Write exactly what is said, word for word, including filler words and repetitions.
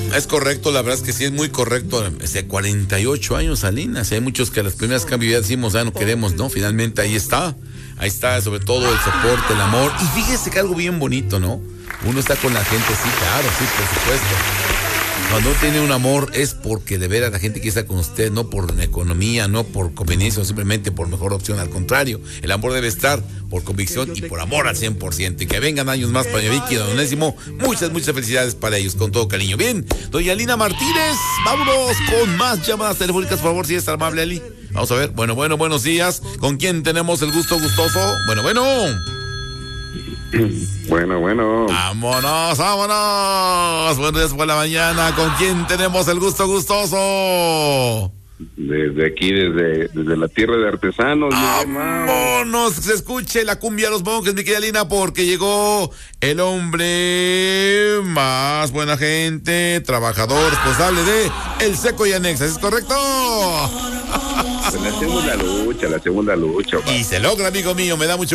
Es correcto, la verdad es que sí es muy correcto. Hace cuarenta y ocho años, Salinas. Hay muchos que a las primeras cambios ya decimos, ya no queremos, ¿no? Finalmente ahí está. Ahí está, sobre todo el soporte, el amor. Y fíjese que algo bien bonito, ¿no? Uno está con la gente, sí, claro, sí, por supuesto. Cuando uno tiene un amor es porque de veras la gente quiere estar con usted, no por economía, no por conveniencia o simplemente por mejor opción. Al contrario, el amor debe estar por convicción y por amor al cien por ciento. Y que vengan años más para Vicky y Don Onésimo. Muchas, muchas felicidades para ellos, con todo cariño. Bien, doña Lina Martínez, vámonos con más llamadas telefónicas, por favor, si es amable, Ali. Vamos a ver, bueno, bueno, buenos días. ¿Con quién tenemos el gusto gustoso? Bueno, bueno. Bueno, bueno. Vámonos, vámonos. Buenos días por la mañana. ¿Con quién tenemos el gusto gustoso? Desde aquí, desde, desde la tierra de artesanos. Vámonos, se escuche la cumbia de los monjes, mi querida Lina, porque llegó el hombre más buena gente, trabajador, responsable de El Seco y Anexas, ¿es correcto? La segunda lucha, la segunda lucha. Y se logra, amigo mío, me da mucho